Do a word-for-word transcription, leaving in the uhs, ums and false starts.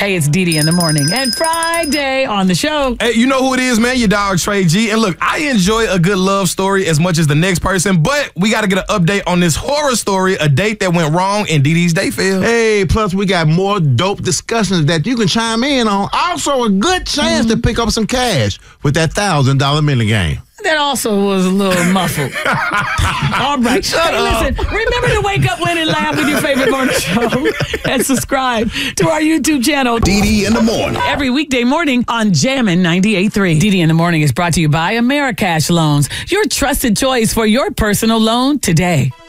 Hey, it's Dee Dee in the morning. And Friday on the show. Hey, you know who it is, man? Your dog, Trey G. And look, I enjoy a good love story as much as the next person, but we got to get an update on this horror story, a date that went wrong in Dee Dee's Dayfield. Hey, plus we got more dope discussions that you can chime in on. Also, a good chance mm-hmm. to pick up some cash with that one thousand dollar mini game. That also was a little muffled. All right. Shut hey, up. Listen, remember to wake up, win, and laugh with your favorite morning show. And subscribe to our YouTube channel. Dee Dee in the morning. Every weekday morning on Jammin' ninety-eight point three. Dee Dee in the morning is brought to you by Americash Loans, your trusted choice for your personal loan today.